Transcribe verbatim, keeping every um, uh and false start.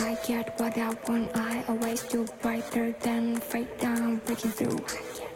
I get what I want, I always do brighter than fake down, breaking through.